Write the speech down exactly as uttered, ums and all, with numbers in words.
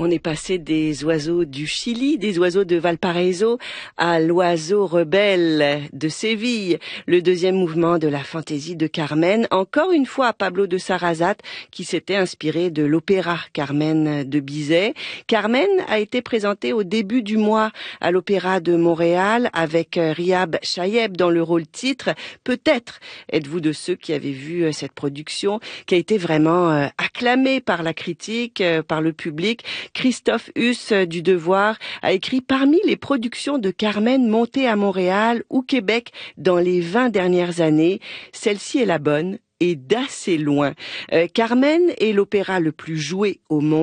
On est passé des oiseaux du Chili, des oiseaux de Valparaiso, à l'oiseau rebelle de Séville, le deuxième mouvement de la fantaisie de Carmen, encore une fois à Pablo de Sarrazat, qui s'était inspiré de l'opéra Carmen de Bizet. Carmen a été présenté au début du mois à l'Opéra de Montréal avec Riab Chayeb dans le rôle titre. Peut-être êtes-vous de ceux qui avaient vu cette production qui a été vraiment acclamée par la critique, par le public. Christophe Huss du Devoir a écrit: parmi les productions de Carmen montées à Montréal ou Québec dans les vingt dernières années, celle-ci est la bonne et d'assez loin. Euh, Carmen est l'opéra le plus joué au monde.